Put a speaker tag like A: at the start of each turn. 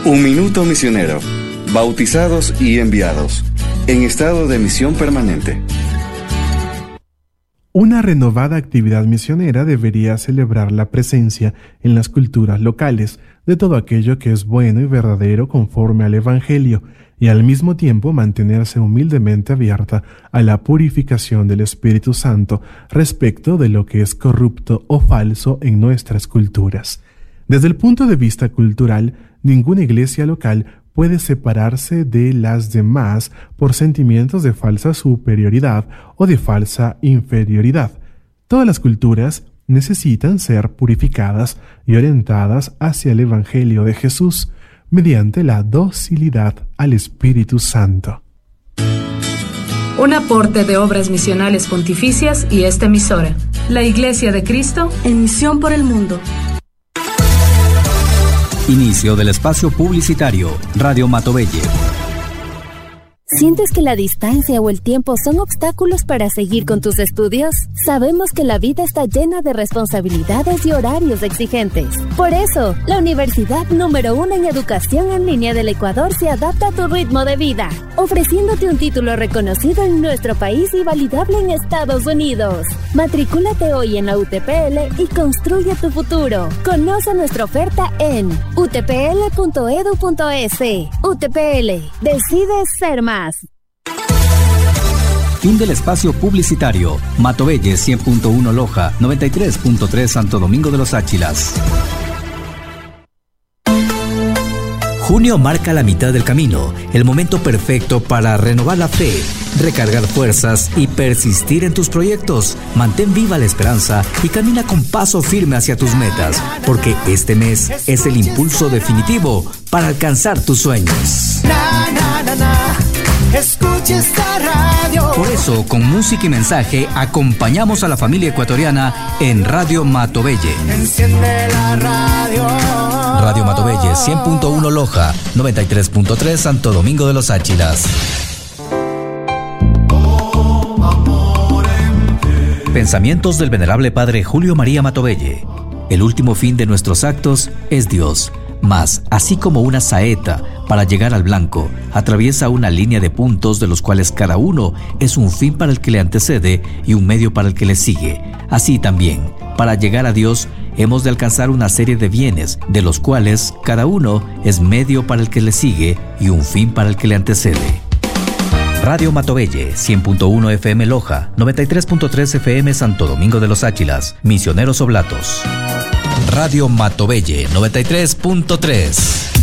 A: Un minuto misionero. Bautizados y enviados. En estado de misión permanente.
B: Una renovada actividad misionera debería celebrar la presencia en las culturas locales de todo aquello que es bueno y verdadero conforme al Evangelio, y al mismo tiempo mantenerse humildemente abierta a la purificación del Espíritu Santo respecto de lo que es corrupto o falso en nuestras culturas. Desde el punto de vista cultural, ninguna iglesia local puede separarse de las demás por sentimientos de falsa superioridad o de falsa inferioridad. Todas las culturas necesitan ser purificadas y orientadas hacia el Evangelio de Jesús mediante la docilidad al Espíritu Santo.
C: Un aporte de Obras Misionales Pontificias y esta emisora, la Iglesia de Cristo, en misión por el mundo.
D: Inicio del espacio publicitario. Radio Matovelle.
E: ¿Sientes que la distancia o el tiempo son obstáculos para seguir con tus estudios? Sabemos que la vida está llena de responsabilidades y horarios exigentes. Por eso, la universidad número 1 en educación en línea del Ecuador se adapta a tu ritmo de vida, ofreciéndote un título reconocido en nuestro país y validable en Estados Unidos. Matricúlate hoy en la UTPL y construye tu futuro. Conoce nuestra oferta en utpl.edu.es. UTPL. Decides ser más.
D: Fin del espacio publicitario. Matovelle 100.1 Loja, 93.3 Santo Domingo de los Áchilas. Junio marca la mitad del camino, el momento perfecto para renovar la fe, recargar fuerzas y persistir en tus proyectos. Mantén viva la esperanza y camina con paso firme hacia tus metas, porque este mes es el impulso definitivo para alcanzar tus sueños. Escucha esta radio. Por eso, con música y mensaje, acompañamos a la familia ecuatoriana en Radio Matovelle. Enciende la radio. Radio Matovelle 100.1 Loja, 93.3 Santo Domingo de los Áchilas. Pensamientos del venerable padre Julio María Matovelle. El último fin de nuestros actos es Dios. Mas, así como una saeta, para llegar al blanco, atraviesa una línea de puntos de los cuales cada uno es un fin para el que le antecede y un medio para el que le sigue. Así también, para llegar a Dios, hemos de alcanzar una serie de bienes, de los cuales cada uno es medio para el que le sigue y un fin para el que le antecede. Radio Matovelle, 100.1 FM Loja, 93.3 FM Santo Domingo de los Áchilas, Misioneros Oblatos. Radio Matovelle 93.3.